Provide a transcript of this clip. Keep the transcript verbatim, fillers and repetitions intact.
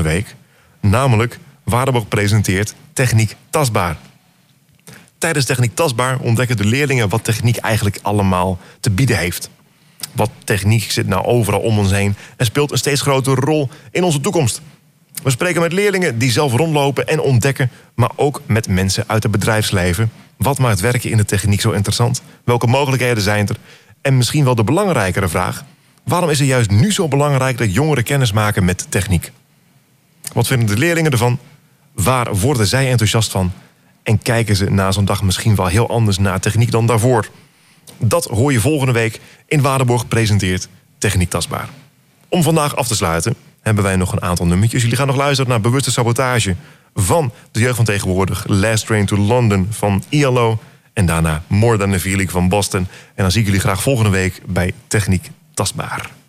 week. Namelijk, Waardenborg presenteert Techniek Tastbaar. Tijdens Techniek Tastbaar ontdekken de leerlingen wat techniek eigenlijk allemaal te bieden heeft. Wat techniek zit nou overal om ons heen en speelt een steeds grotere rol in onze toekomst. We spreken met leerlingen die zelf rondlopen en ontdekken, maar ook met mensen uit het bedrijfsleven. Wat maakt werken in de techniek zo interessant? Welke mogelijkheden zijn er? En misschien wel de belangrijkere vraag: waarom is het juist nu zo belangrijk dat jongeren kennis maken met techniek? Wat vinden de leerlingen ervan? Waar worden zij enthousiast van? En kijken ze na zo'n dag misschien wel heel anders naar techniek dan daarvoor? Dat hoor je volgende week in Waardenborg presenteert Techniek Tastbaar. Om vandaag af te sluiten hebben wij nog een aantal nummertjes. Jullie gaan nog luisteren naar Bewuste Sabotage van de jeugd van tegenwoordig. Last Train to London van I L O. En daarna More Than a Feeling van Boston. En dan zie ik jullie graag volgende week bij Techniek Tastbaar.